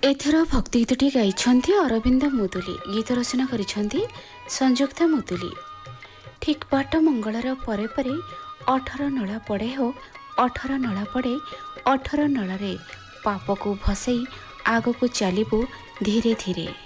ଏଥର ଭକ୍ତି ଗୀତଟି ଗାଇଛନ୍ତି ଅରବିନ୍ଦ ମୁଦୁଲି, ଗୀତ ରଚନା କରିଛନ୍ତି ସଂଯୁକ୍ତା ମୁଦୁଲି। ଠିକ୍ ବାଟ ମଙ୍ଗଳର ପରେ ପରେ 18 ନଳା ପଡ଼େ ହୋ 18 ନଳା ପଡ଼େ, 18 ନଳାରେ ପାପକୁ ଭସେଇ ଆଗକୁ ଚାଲିବୁ ଧୀରେ ଧୀରେ।